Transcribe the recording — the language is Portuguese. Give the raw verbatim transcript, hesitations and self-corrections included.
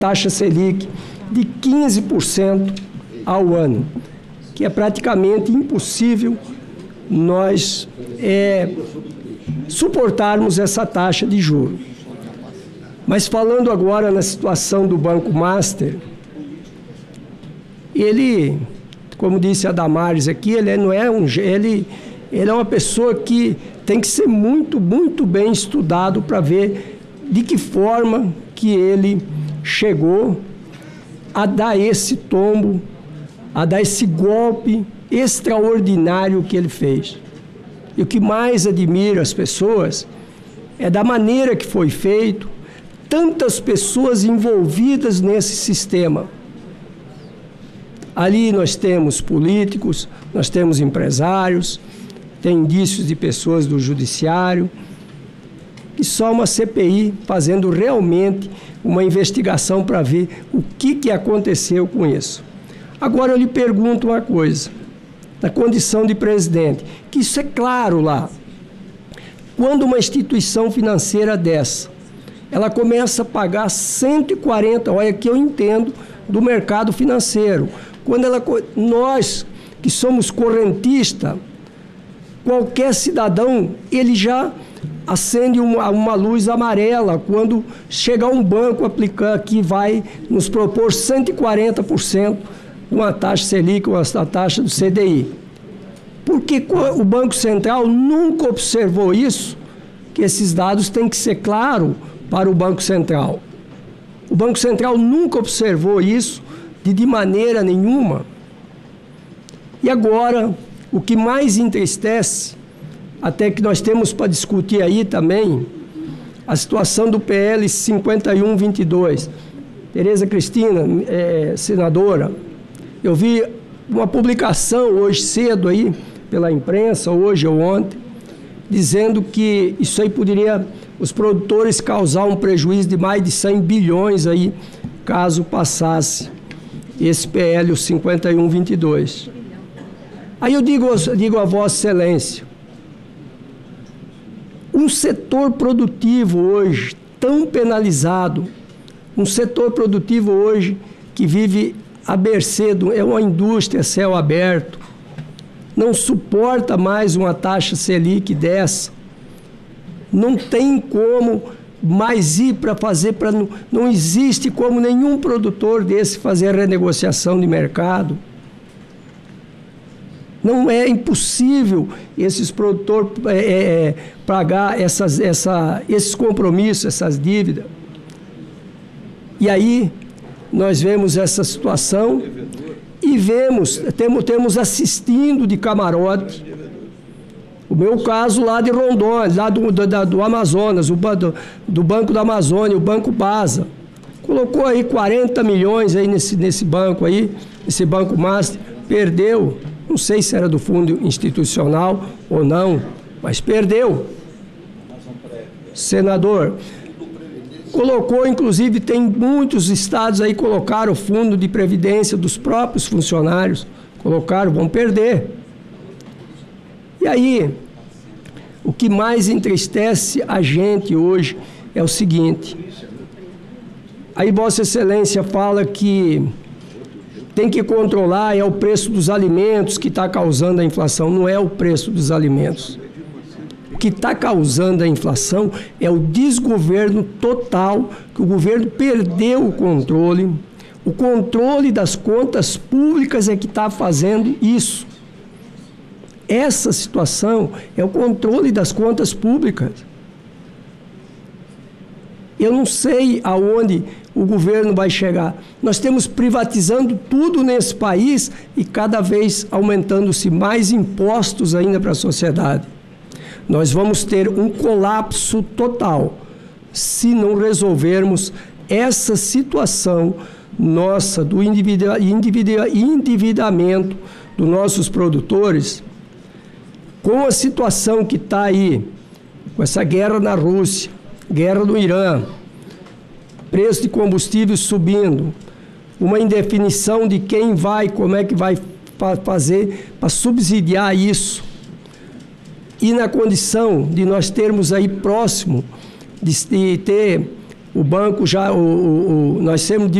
taxa Selic de quinze por cento ao ano, que é praticamente impossível nós é, suportarmos essa taxa de juros. Mas falando agora na situação do Banco Master, ele, como disse a Damares aqui, ele não é um, ele, ele é uma pessoa que tem que ser muito, muito bem estudado para ver de que forma que ele chegou a dar esse tombo, a dar esse golpe extraordinário que ele fez. E o que mais admira as pessoas é da maneira que foi feito, tantas pessoas envolvidas nesse sistema. Ali nós temos políticos, nós temos empresários, tem indícios de pessoas do judiciário, e só uma C P I fazendo realmente uma investigação para ver o que, que aconteceu com isso. Agora eu lhe pergunto uma coisa, na condição de presidente, que isso é claro lá, quando uma instituição financeira dessa, ela começa a pagar cento e quarenta, olha que eu entendo do mercado financeiro, quando ela, nós que somos correntistas, qualquer cidadão, ele já acende uma, uma luz amarela quando chegar um banco aplicar que vai nos propor cento e quarenta por cento uma taxa Selic, uma taxa do C D I. Porque o Banco Central nunca observou isso, que esses dados têm que ser claros para o Banco Central. O Banco Central nunca observou isso de, de maneira nenhuma. E agora, o que mais entristece, até que nós temos para discutir aí também, a situação do P L cinquenta e um vinte e dois. Tereza Cristina, é, senadora, eu vi uma publicação hoje cedo aí, pela imprensa, hoje ou ontem, dizendo que isso aí poderia, os produtores, causar um prejuízo de mais de cem bilhões aí, caso passasse esse P L cinquenta e um vinte e dois. Aí eu digo, digo a Vossa Excelência, um setor produtivo hoje tão penalizado, um setor produtivo hoje que vive à mercê, é uma indústria a céu aberto, não suporta mais uma taxa Selic dessa, não tem como mais ir para fazer, pra, não, não existe como nenhum produtor desse fazer a renegociação de mercado. Não é impossível esses produtores é, é, pagar essas, essa, esses compromissos, essas dívidas. E aí nós vemos essa situação e vemos, temos, temos assistindo de camarote, o meu caso lá de Rondônia, lá do, do, do Amazonas, o, do, do Banco da Amazônia, o Banco Basa, colocou aí quarenta milhões aí nesse, nesse banco aí, esse Banco Master, perdeu. Não sei se era do fundo institucional ou não, mas perdeu. Senador, colocou, inclusive, tem muitos estados aí colocaram o fundo de previdência dos próprios funcionários, colocaram, vão perder. E aí, o que mais entristece a gente hoje é o seguinte, aí Vossa Excelência fala que tem que controlar, é o preço dos alimentos que está causando a inflação, não é o preço dos alimentos. O que está causando a inflação é o desgoverno total, que o governo perdeu o controle, o controle das contas públicas é que está fazendo isso. Essa situação é o controle das contas públicas. Eu não sei aonde o governo vai chegar. Nós temos privatizando tudo nesse país e cada vez aumentando-se mais impostos ainda para a sociedade. Nós vamos ter um colapso total se não resolvermos essa situação nossa do individu- individu- endividamento dos nossos produtores, com a situação que está aí, com essa guerra na Rússia, guerra no Irã, preço de combustível subindo, uma indefinição de quem vai, como é que vai fa- fazer para subsidiar isso. E na condição de nós termos aí próximo de, de ter O banco já, o, o, o, nós temos